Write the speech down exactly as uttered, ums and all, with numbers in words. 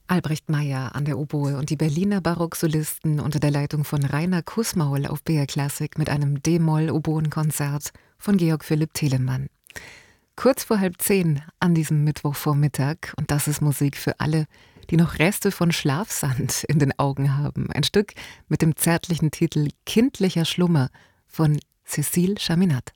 Albrecht Meyer an der Oboe und die Berliner Barocksolisten unter der Leitung von Rainer Kussmaul auf B R Classic mit einem D-Moll-Oboenkonzert von Georg Philipp Telemann. Kurz vor halb zehn an diesem Mittwochvormittag, und das ist Musik für alle, die noch Reste von Schlafsand in den Augen haben. Ein Stück mit dem zärtlichen Titel Kindlicher Schlummer von Cécile Chaminade.